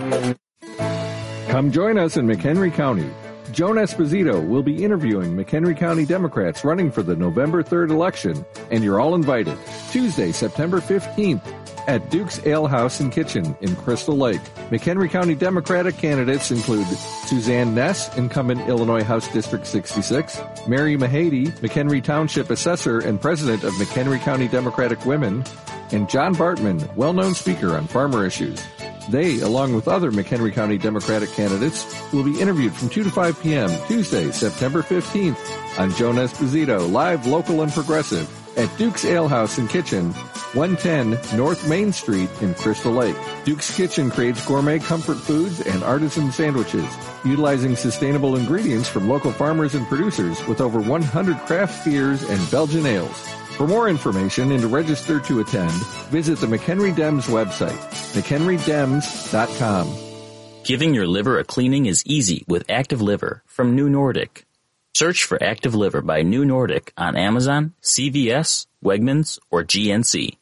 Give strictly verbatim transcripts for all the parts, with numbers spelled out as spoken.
Come join us in McHenry County. Joan Esposito will be interviewing McHenry County Democrats running for the November third election, and you're all invited. Tuesday, September fifteenth, at Duke's Ale House and Kitchen in Crystal Lake. McHenry County Democratic candidates include Suzanne Ness, incumbent Illinois House District sixty-six, Mary Mahady, McHenry Township Assessor and President of McHenry County Democratic Women, and John Bartman, well-known speaker on farmer issues. They, along with other McHenry County Democratic candidates, will be interviewed from two to five p.m. Tuesday, September fifteenth on Joan Esposito, live, local, and progressive at Duke's Ale House and Kitchen, one ten North Main Street in Crystal Lake. Duke's Kitchen creates gourmet comfort foods and artisan sandwiches, utilizing sustainable ingredients from local farmers and producers with over one hundred craft beers and Belgian ales. For more information and to register to attend, visit the McHenry Dems website, mchenry dems dot com. Giving your liver a cleaning is easy with Active Liver from New Nordic. Search for Active Liver by New Nordic on Amazon, C V S, Wegmans, or G N C.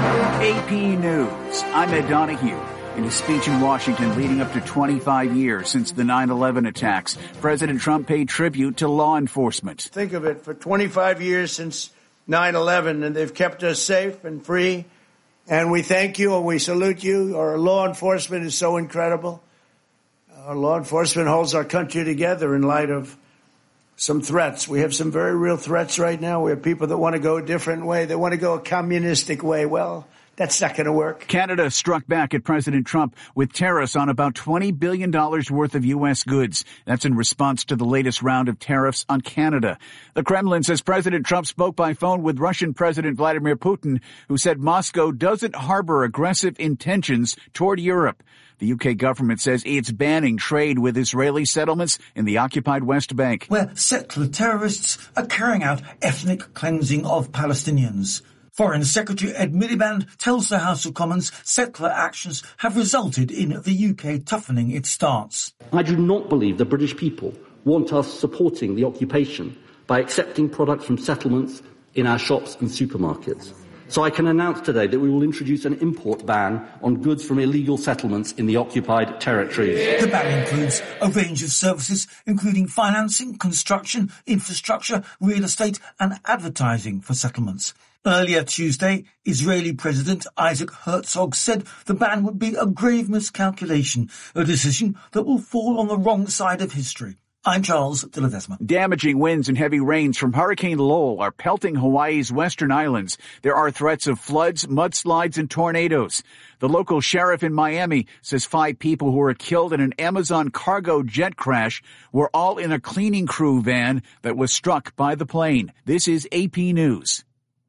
A P News. I'm Ed Donahue. In a speech in Washington leading up to twenty-five years since the nine eleven attacks, President Trump paid tribute to law enforcement. Think of it, for twenty-five years since nine eleven, and they've kept us safe and free, and we thank you and we salute you. Our law enforcement is so incredible. Our law enforcement holds our country together in light of some threats. We have some very real threats right now. We have people that want to go a different way. They want to go a communistic way. Well, that's not going to work. Canada struck back at President Trump with tariffs on about twenty billion dollars worth of U S goods. That's in response to the latest round of tariffs on Canada. The Kremlin says President Trump spoke by phone with Russian President Vladimir Putin, who said Moscow doesn't harbor aggressive intentions toward Europe. The U K government says it's banning trade with Israeli settlements in the occupied West Bank, where settler terrorists are carrying out ethnic cleansing of Palestinians. Foreign Secretary Ed Miliband tells the House of Commons settler actions have resulted in the U K toughening its stance. I do not believe the British people want us supporting the occupation by accepting products from settlements in our shops and supermarkets. So I can announce today that we will introduce an import ban on goods from illegal settlements in the occupied territories. The ban includes a range of services, including financing, construction, infrastructure, real estate, and advertising for settlements. Earlier Tuesday, Israeli President Isaac Herzog said the ban would be a grave miscalculation, a decision that will fall on the wrong side of history. I'm Charles de Ledesma. Damaging winds and heavy rains from Hurricane Lowell are pelting Hawaii's western islands. There are threats of floods, mudslides, and tornadoes. The local sheriff in Miami says five people who were killed in an Amazon cargo jet crash were all in a cleaning crew van that was struck by the plane. This is A P News.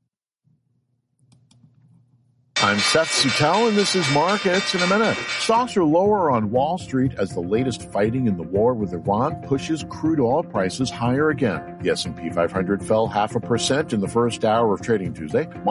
I'm Seth Sutell, and this is Markets in a Minute. Stocks are lower on Wall Street as the latest fighting in the war with Iran pushes crude oil prices higher again. The S and P five hundred fell half a percent in the first hour of trading Tuesday.